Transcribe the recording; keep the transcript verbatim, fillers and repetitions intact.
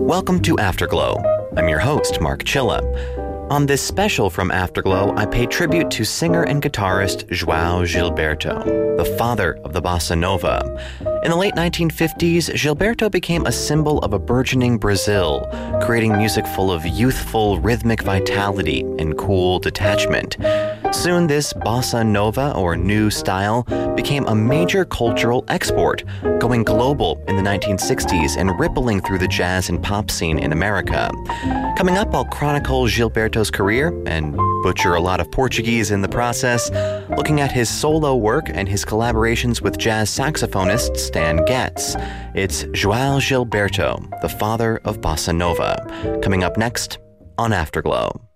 Welcome to Afterglow. I'm your host, Mark Chilla. On this special from Afterglow, I pay tribute to singer and guitarist João Gilberto, the father of the bossa nova. In the late nineteen fifties, Gilberto became a symbol of a burgeoning Brazil, creating music full of youthful, rhythmic vitality and cool detachment. Soon, this bossa nova, or new style, became a major cultural export, going global in the nineteen sixties and rippling through the jazz and pop scene in America. Coming up, I'll chronicle Gilberto's career and butcher a lot of Portuguese in the process, looking at his solo work and his collaborations with jazz saxophonist Stan Getz. It's João Gilberto, the father of bossa nova, coming up next on Afterglow.